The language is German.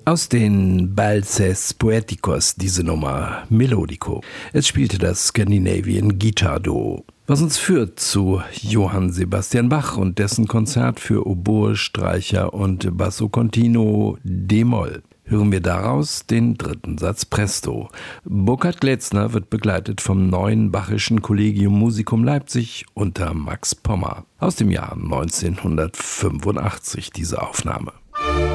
Aus den Balses Poeticos diese Nummer Melodico. Es spielte das Scandinavian Guitar Duo. Was uns führt zu Johann Sebastian Bach und dessen Konzert für Oboe, Streicher und Basso Continuo d-Moll. Hören wir daraus den dritten Satz Presto. Burkhard Glätzner wird begleitet vom neuen Bachischen Collegium Musicum Leipzig unter Max Pommer. Aus dem Jahr 1985 diese Aufnahme.